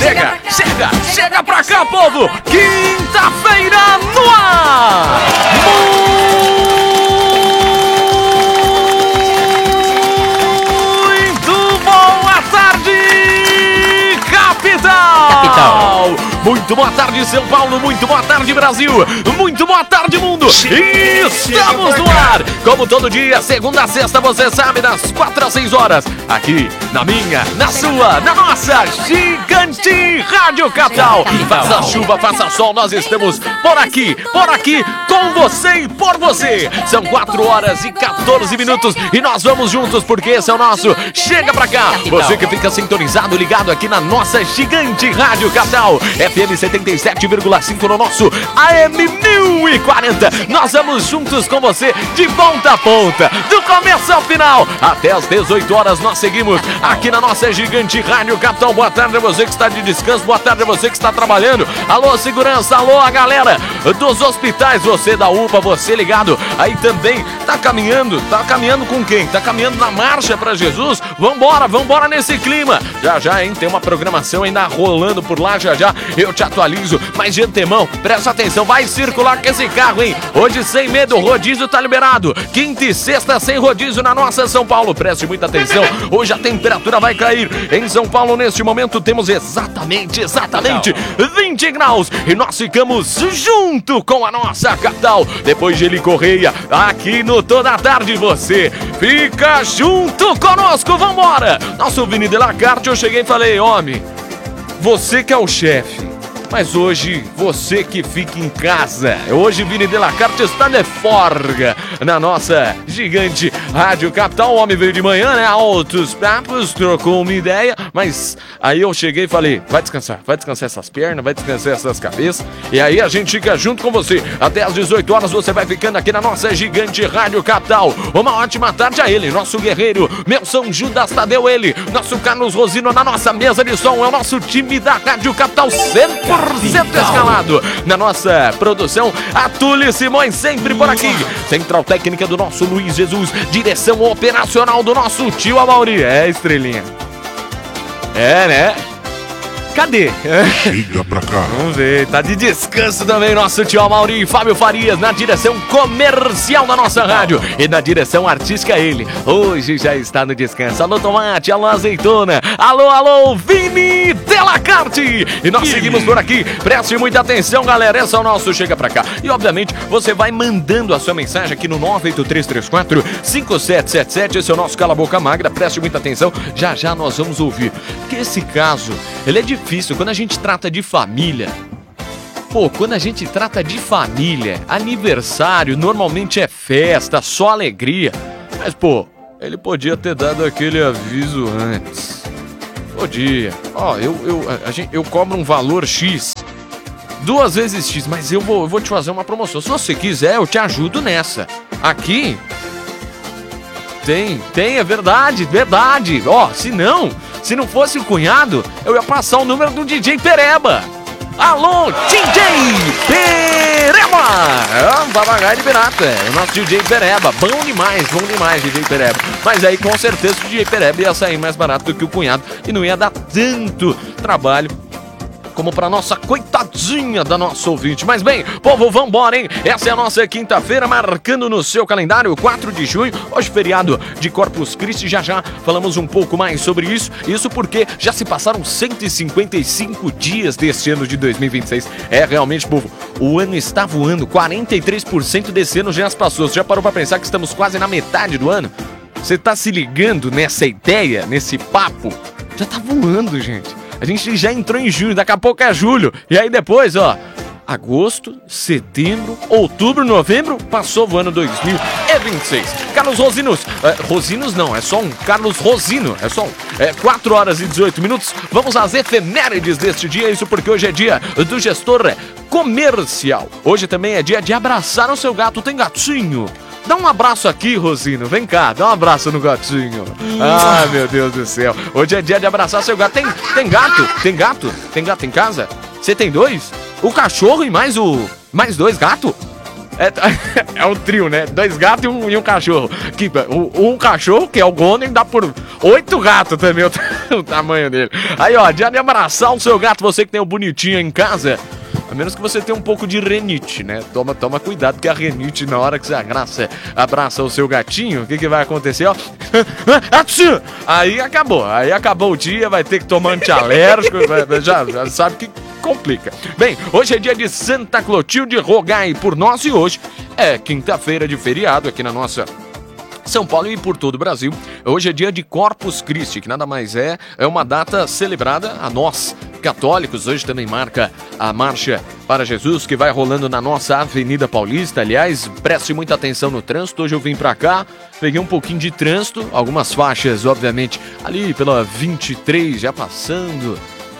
Chega pra cá, povo! Quinta-feira no ar! Muito boa tarde, capital! Muito boa tarde, São Paulo, muito boa tarde, Brasil, muito boa tarde, mundo! Estamos no ar! Como todo dia, segunda a sexta, você sabe, das 4 às 6 horas, aqui na minha, na sua, na nossa gigante Rádio Capital. Faça chuva, faça sol, nós estamos por aqui, com você e por você. São 4 horas e 14 minutos e nós vamos juntos porque esse é o nosso Chega Pra Cá. Você que fica sintonizado, ligado aqui na nossa gigante Rádio Capital, FM 77,5 no nosso AM 1040. Nós vamos juntos com você de ponta a ponta, do começo ao final. Até às 18 horas nós seguimos aqui na nossa gigante Rádio Capital. Boa tarde a você que está de descanso, boa tarde a você que está trabalhando. Alô, segurança, alô, a galera dos hospitais, você da UPA, você ligado aí também, tá caminhando com quem? Tá caminhando na marcha pra Jesus? Vambora nesse clima. Já, hein, tem uma programação ainda rolando por lá, já eu te atualizo, mas de antemão, presta atenção, vai circular com esse carro, hein? Hoje sem medo, o rodízio tá liberado. Quinta e sexta sem rodízio na nossa São Paulo, preste muita atenção, hoje a temperatura vai cair. Em São Paulo, neste momento, temos exatamente 20 graus e nós ficamos junto com a nossa capital. Depois de Eli Correia, aqui no Toda Tarde, você fica junto conosco, vambora! Nosso Vini de la Carte, eu cheguei e falei, homem, você que é o chefe, mas hoje você que fica em casa. Hoje Vini de la Carte está de forga na nossa gigante Rádio Capital. O homem veio de manhã, né? Altos papos, trocou uma ideia, mas aí eu cheguei e falei, vai descansar essas pernas, vai descansar essas cabeças. E aí a gente fica junto com você. Até às 18 horas você vai ficando aqui na nossa gigante Rádio Capital. Uma ótima tarde a ele, nosso guerreiro, meu São Judas Tadeu, ele, nosso Carlos Rosino na nossa mesa de som. É o nosso time da Rádio Capital 100% escalado. Na nossa produção, a Túlio Simões sempre por aqui. Central técnica do nosso Luiz Jesus. Direção operacional do nosso tio Amauri. É, estrelinha. É, né? Cadê? Chega pra cá. Vamos ver, tá de descanso também nosso tio Amauri, Fábio Farias na direção comercial da nossa rádio e na direção artística ele. Hoje já está no descanso. Alô Tomate, alô Azeitona, alô Vini de la Carte. E nós seguimos por aqui, preste muita atenção galera, esse é o nosso Chega Pra Cá. E obviamente você vai mandando a sua mensagem aqui no 98334-5777, esse é o nosso Cala Boca Magra, preste muita atenção, já nós vamos ouvir. Porque esse caso, ele é difícil quando a gente trata de família. Quando a gente trata de família, aniversário normalmente é festa, só alegria. Mas ele podia ter dado aquele aviso antes. Podia. Eu cobro um valor X, 2 vezes X, mas eu vou te fazer uma promoção. Se você quiser, eu te ajudo nessa. Aqui tem, é verdade. Se não fosse o cunhado, eu ia passar o número do DJ Pereba. Alô, DJ Pereba! É um papagaio de pirata, o nosso DJ Pereba. Bom demais, DJ Pereba. Mas aí, com certeza, o DJ Pereba ia sair mais barato do que o cunhado e não ia dar tanto trabalho como pra nossa coitadinha da nossa ouvinte. Mas bem, povo, vambora, hein? Essa é a nossa quinta-feira, marcando no seu calendário, 4 de junho, hoje feriado de Corpus Christi. Já falamos um pouco mais sobre isso. Isso porque já se passaram 155 dias deste ano de 2026. É, realmente, povo, o ano está voando. 43% desse ano já se passou. Você já parou pra pensar que estamos quase na metade do ano? Você tá se ligando nessa ideia, nesse papo? Já tá voando, gente. A gente já entrou em junho, daqui a pouco é julho. E aí depois, agosto, setembro, outubro, novembro, passou o ano 2026. Carlos Rosinos, Rosinos não, é só um. Carlos Rosino, é só um. 4 horas e 18 minutos. Vamos às efemérides deste dia, isso porque hoje é dia do gestor comercial. Hoje também é dia de abraçar o seu gato. Tem gatinho? Dá um abraço aqui, Rosino. Vem cá, dá um abraço no gatinho. Ai, meu Deus do céu. Hoje é dia de abraçar seu gato. Tem gato? Tem gato? Tem gato em casa? Você tem 2? O cachorro e mais 2 gatos? É um trio, né? 2 gatos e um cachorro. Um cachorro, que é o Golden, dá por 8 gatos também, o tamanho dele. Aí, ó, dia de abraçar o seu gato, você que tem o bonitinho em casa. A menos que você tenha um pouco de renite, né? Toma cuidado, porque a renite, na hora que você abraça o seu gatinho, o que vai acontecer, ó? Aí acabou o dia, vai ter que tomar antialérgico, já sabe que complica. Bem, hoje é dia de Santa Clotilde, rogai por nós, e hoje é quinta-feira de feriado aqui na nossa São Paulo e por todo o Brasil. Hoje é dia de Corpus Christi, que nada mais é uma data celebrada a nós, católicos. Hoje também marca a Marcha para Jesus, que vai rolando na nossa Avenida Paulista. Aliás, preste muita atenção no trânsito. Hoje eu vim pra cá, peguei um pouquinho de trânsito, algumas faixas, obviamente, ali pela 23, já passando.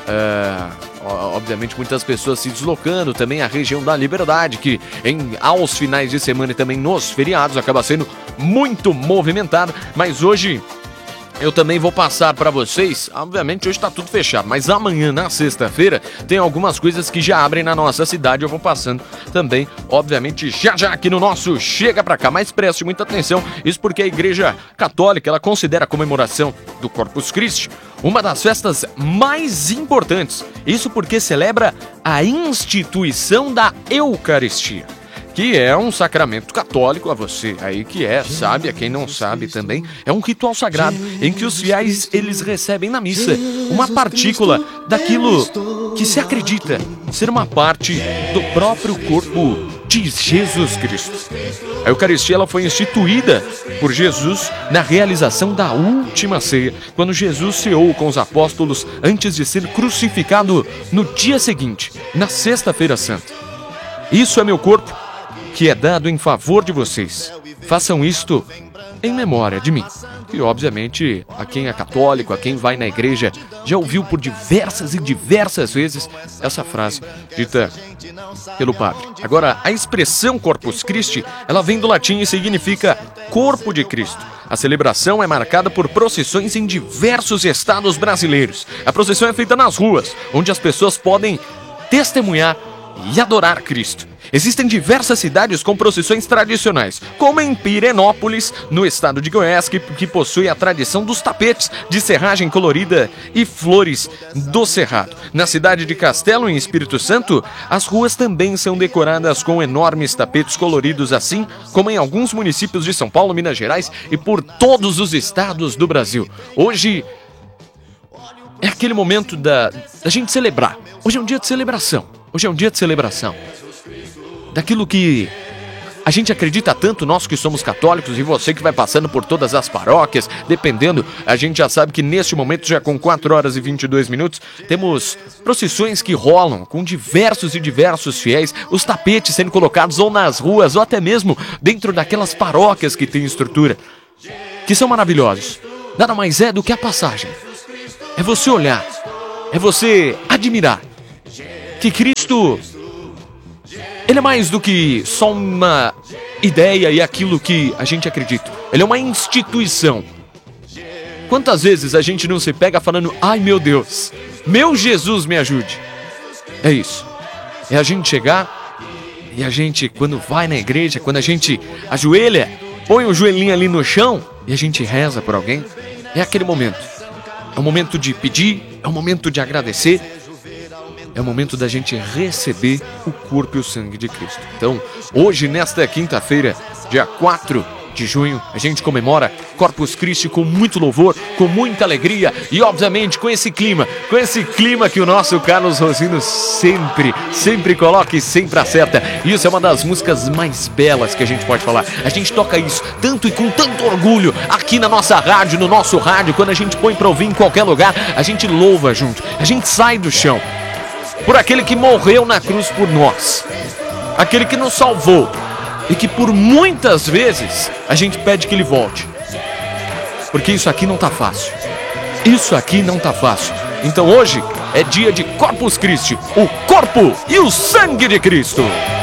Obviamente muitas pessoas se deslocando, também a região da Liberdade, que aos finais de semana e também nos feriados acaba sendo muito movimentada. Mas hoje eu também vou passar para vocês, obviamente hoje está tudo fechado, mas amanhã, na sexta-feira, tem algumas coisas que já abrem na nossa cidade. Eu vou passando também, obviamente, já aqui no nosso Chega Pra Cá. Mas preste muita atenção, isso porque a Igreja Católica, ela considera a comemoração do Corpus Christi uma das festas mais importantes. Isso porque celebra a instituição da Eucaristia, que é um sacramento católico. A você aí que sabe, a quem não sabe também, é um ritual sagrado em que os fiéis, eles recebem na missa uma partícula daquilo que se acredita ser uma parte do próprio corpo de Jesus Cristo. A Eucaristia, ela foi instituída por Jesus na realização da última ceia, quando Jesus ceou com os apóstolos antes de ser crucificado no dia seguinte, na Sexta-feira Santa. Isso é meu corpo, que é dado em favor de vocês. Façam isto em memória de mim. E obviamente, a quem é católico, a quem vai na igreja, já ouviu por diversas e diversas vezes essa frase dita pelo padre. Agora, a expressão Corpus Christi, ela vem do latim e significa corpo de Cristo. A celebração é marcada por procissões em diversos estados brasileiros. A procissão é feita nas ruas, onde as pessoas podem testemunhar e adorar Cristo. Existem diversas cidades com procissões tradicionais, como em Pirenópolis, no estado de Goiás, que possui a tradição dos tapetes de serragem colorida e flores do cerrado. Na cidade de Castelo, em Espírito Santo, as ruas também são decoradas com enormes tapetes coloridos, assim como em alguns municípios de São Paulo, Minas Gerais e por todos os estados do Brasil. Hoje é aquele momento da gente celebrar. Hoje é um dia de celebração. Hoje é um dia de celebração daquilo que a gente acredita tanto, nós que somos católicos, e você que vai passando por todas as paróquias, dependendo, a gente já sabe que neste momento, já com 4 horas e 22 minutos, temos procissões que rolam com diversos e diversos fiéis, os tapetes sendo colocados ou nas ruas, ou até mesmo dentro daquelas paróquias que têm estrutura, que são maravilhosos. Nada mais é do que a passagem. É você olhar, é você admirar que Cristo, ele é mais do que só uma ideia e aquilo que a gente acredita. Ele é uma instituição. Quantas vezes a gente não se pega falando: ai meu Deus, meu Jesus me ajude. É isso. É a gente chegar e a gente, quando vai na igreja, quando a gente ajoelha, põe o joelhinho ali no chão e a gente reza por alguém, é aquele momento. É o momento de pedir, é o momento de agradecer. É o momento da gente receber o corpo e o sangue de Cristo. Então, hoje, nesta quinta-feira, dia 4 de junho, a gente comemora Corpus Christi com muito louvor, com muita alegria e, obviamente, com esse clima que o nosso Carlos Rosino sempre coloca e sempre acerta. Isso é uma das músicas mais belas que a gente pode falar. A gente toca isso tanto e com tanto orgulho aqui na nossa rádio, no nosso rádio, quando a gente põe pra ouvir em qualquer lugar, a gente louva junto, a gente sai do chão por aquele que morreu na cruz por nós, aquele que nos salvou e que por muitas vezes a gente pede que ele volte, porque isso aqui não tá fácil. Isso aqui não tá fácil. Então hoje é dia de Corpus Christi, o corpo e o sangue de Cristo.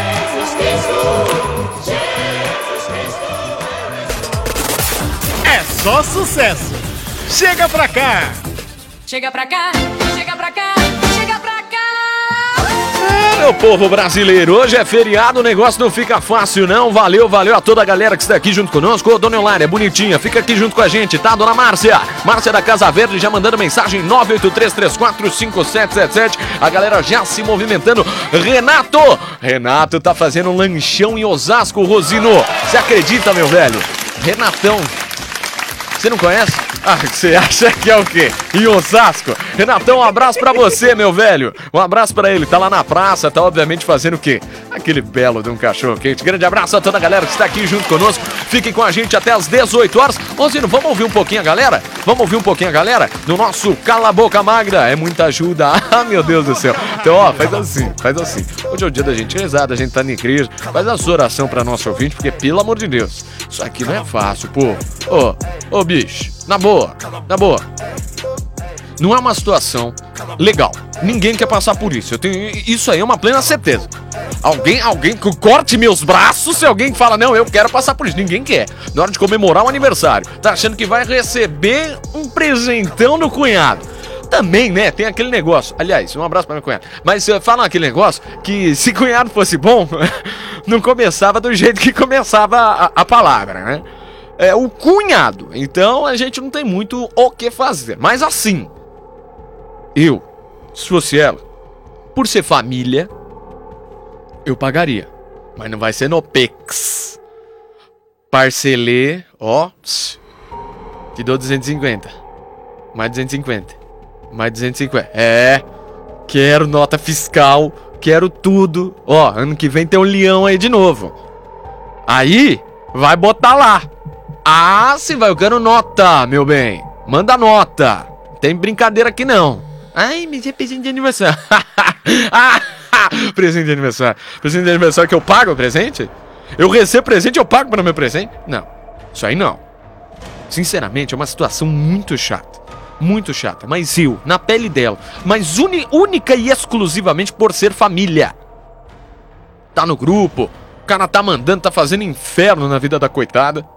É só sucesso. Chega pra cá. Chega pra cá, chega pra cá, chega pra cá. Meu povo brasileiro, hoje é feriado, o negócio não fica fácil não. Valeu a toda a galera que está aqui junto conosco. Ô, dona Eulária, bonitinha, fica aqui junto com a gente, tá? Dona Márcia da Casa Verde já mandando mensagem 983345777. A galera já se movimentando. Renato tá fazendo um lanchão em Osasco, Rosino. Você acredita, meu velho? Renatão. Você não conhece? Ah, você acha que é o quê? Em Osasco? Renatão, um abraço pra você, meu velho. Um abraço pra ele. Tá lá na praça, tá obviamente fazendo o quê? Aquele belo de um cachorro quente. Grande abraço a toda a galera que está aqui junto conosco. Fiquem com a gente até as 18 horas. Rosino, vamos ouvir um pouquinho a galera? Vamos ouvir um pouquinho a galera? No nosso Cala a Boca Magra. É muita ajuda. Ah, meu Deus do céu. Então, ó, faz assim. Hoje é o dia da gente rezar, da gente tá na igreja. Faz a sua oração pra nosso ouvinte, porque, pelo amor de Deus, isso aqui não é fácil, pô. Ô, bicho, na boa. Não é uma situação legal. Ninguém quer passar por isso. Eu tenho isso aí, é uma plena certeza. Alguém que corte meus braços se alguém fala, não, eu quero passar por isso. Ninguém quer. Na hora de comemorar um aniversário, tá achando que vai receber um presentão do cunhado. Também, né, tem aquele negócio. Aliás, um abraço para meu cunhado. Mas falam aquele negócio que se cunhado fosse bom, não começava do jeito que começava a palavra, né? É o cunhado. Então a gente não tem muito o que fazer. Mas assim, se fosse ela, por ser família, eu pagaria. Mas não vai ser no Pix. Parcelê, ó, te dou 250. Mais 250. Mais 250. Quero nota fiscal, quero tudo. Ó, ano que vem tem um leão aí de novo. Aí, vai botar lá. Ah, se vai, eu quero nota, meu bem. Manda nota. Tem brincadeira aqui não. Ai, mas é presente de aniversário. Presente de aniversário. Presente de aniversário que eu pago o presente? Eu recebo presente, eu pago para o meu presente? Não, isso aí não. Sinceramente, é uma situação muito chata. Muito chata, mas eu, na pele dela. Mas única e exclusivamente por ser família. Tá no grupo, o cara tá mandando, tá fazendo inferno na vida da coitada.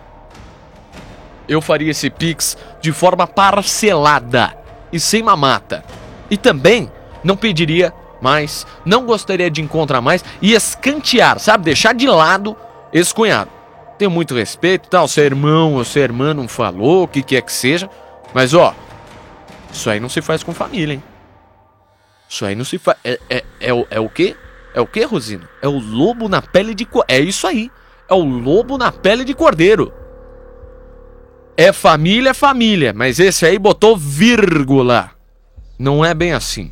Eu faria esse Pix de forma parcelada e sem mamata. E também não pediria mais, não gostaria de encontrar mais e escantear, sabe? Deixar de lado esse cunhado. Tenho muito respeito, tal, seu irmão ou sua irmã não falou, o que quer que seja. Mas ó, isso aí não se faz com família, hein? Isso aí não se faz... É o quê? É o quê, Rosino? É o lobo na pele de... É isso aí. É o lobo na pele de cordeiro. É família, mas esse aí botou vírgula. Não é bem assim.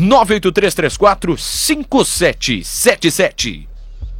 983345777.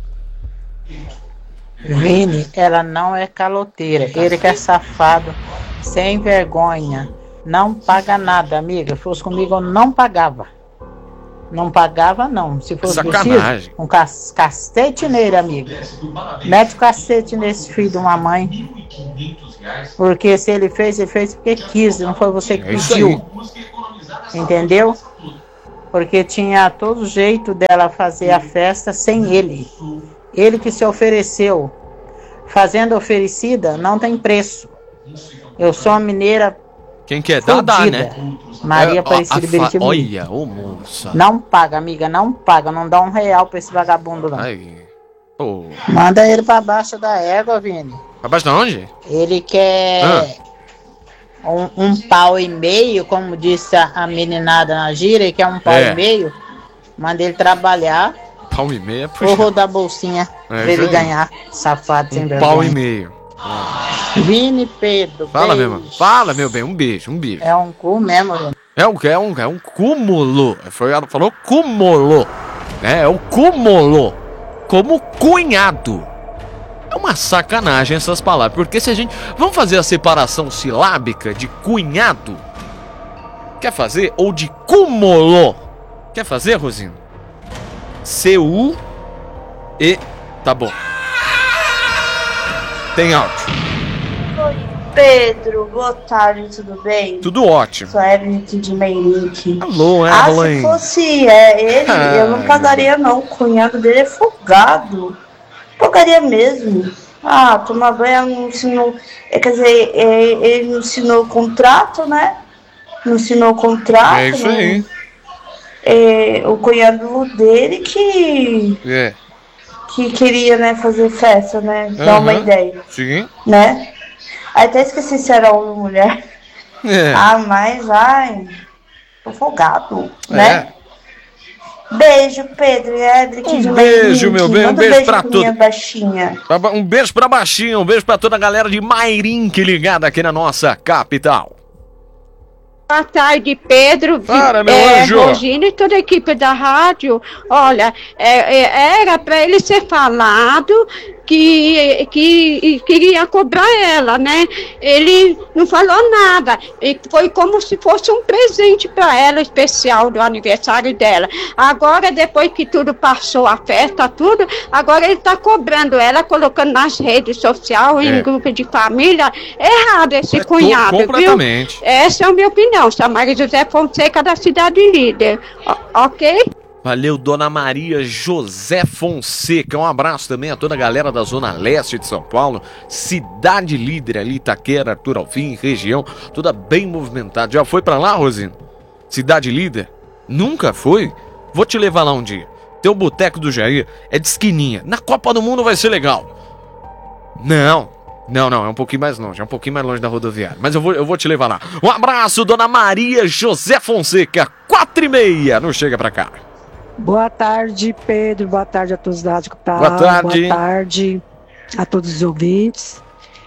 Vini, ela não é caloteira. Ele que é safado, sem vergonha. Não paga nada, amiga. Se fosse comigo, eu não pagava. Não pagava, não. Se fosse sacanagem. Preciso, um cacete nele, amiga. Mete o cacete nesse filho de uma mãe. Porque se ele fez porque quis. Não foi você que pediu. Entendeu? Porque tinha todo jeito dela fazer a festa sem ele. Ele que se ofereceu. Fazendo oferecida, não tem preço. Eu sou uma mineira. Quem quer dar, dá, né? Maria Aparecida Beritibu. Olha, ô moça. Não paga, amiga, não paga. Não dá R$1 pra esse vagabundo, não. Ai, oh. Manda ele pra baixo da égua, Vini. Pra baixo de onde? Ele quer um pau e meio, como disse a meninada na gira, ele quer um pau e meio. Manda ele trabalhar. Pau e meio é puxado. Ou rodar a bolsinha pra ele ganhar. Safado sem vergonha. Pau e meio. Vini Pedro, fala, meu irmão. Fala, meu bem, um beijo. É um cu mesmo, Vini. É um cúmulo. Ela falou cúmulo. É o cúmulo. Como cunhado. É uma sacanagem essas palavras. Porque se a gente... Vamos fazer a separação silábica de cunhado? Quer fazer? Ou de cúmulo? Quer fazer, Rosino? C-U-E... Tá bom. Tem áudio. Oi, Pedro. Boa tarde, tudo bem? Tudo ótimo. Sou Evelyn aqui de Meirique. Alô, Evelyn. Se fosse ele, eu não pagaria não. O cunhado dele é folgado. Pagaria mesmo. Tomar banho não ensinou... Quer dizer, ele não ensinou o contrato, né? Não ensinou o contrato. É isso aí. o cunhado dele que queria, né, fazer festa, né? Dar uma ideia. Sim. Né? Aí até esqueci se era homem ou mulher. Mas tô folgado, né? Beijo, Pedro e Edric. Beijo, meu bem. Um beijo pra todos. Baixinha. Um beijo pra Baixinha. Um beijo pra toda a galera de Mairink ligada aqui na nossa capital. Boa tarde, Pedro. Para, meu anjo. Rosina e toda a equipe da rádio. Olha, era para ele ser falado que queria cobrar ela, né? Ele não falou nada. E foi como se fosse um presente para ela especial do aniversário dela. Agora, depois que tudo passou, a festa, tudo, agora ele está cobrando ela, colocando nas redes sociais, em grupo de família. Errado esse cunhado, completamente. Viu? Essa é a minha opinião. Maria José Fonseca da Cidade Líder, ok? Valeu, Dona Maria José Fonseca. Um abraço também a toda a galera da Zona Leste de São Paulo. Cidade Líder ali, Itaquera, Arthur Alvim, região, toda bem movimentada. Já foi pra lá, Rosina? Cidade Líder? Nunca foi? Vou te levar lá um dia. Teu boteco do Jair é de esquininha. Na Copa do Mundo vai ser legal. Não, é um pouquinho mais longe, da rodoviária. Mas eu vou te levar lá. Um abraço, Dona Maria José Fonseca, 4h30, não chega pra cá. Boa tarde, Pedro, boa tarde a todos da Rádio Capital. Boa tarde. Boa tarde a todos os ouvintes.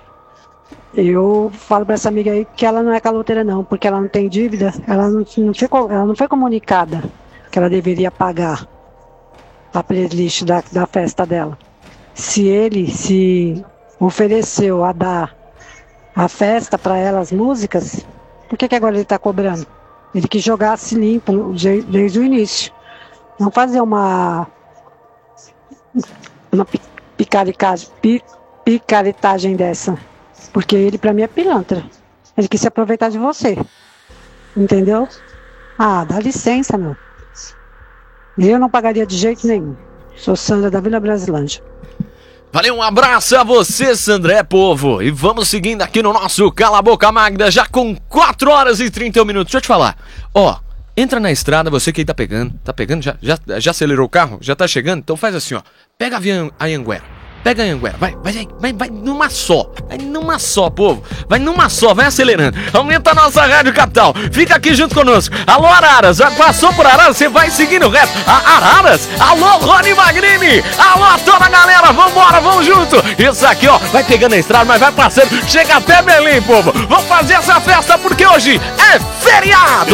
Eu falo pra essa amiga aí que ela não é caloteira não, porque ela não tem dívida, ela não foi comunicada que ela deveria pagar a playlist da festa dela. Se ele se ofereceu a dar a festa para ela, as músicas, por que agora ele está cobrando? Ele que jogasse limpo desde o início. Não fazer uma picaretagem dessa. Porque ele, para mim, é pilantra. Ele quis se aproveitar de você. Entendeu? Dá licença, meu. Eu não pagaria de jeito nenhum. Sou Sandra da Vila Brasilândia. Valeu, um abraço a você, Sandré, povo. E vamos seguindo aqui no nosso Cala a Boca Magda, já com 4h31. Deixa eu te falar. Entra na estrada, você que aí tá pegando, já acelerou o carro? Já tá chegando? Então faz assim, pega a Anhanguera. Pega a Anhanguera, vai numa só, povo. Vai numa só, vai acelerando. Aumenta a nossa Rádio Capital. Fica aqui junto conosco. Alô, Araras, já passou por Araras, você vai seguindo o resto. Araras, alô, Rony Magrini. Alô, toda a galera, vambora, vamos junto. Isso aqui, vai pegando a estrada, mas vai passando. Chega até Belém, povo. Vamos fazer essa festa porque hoje é feriado.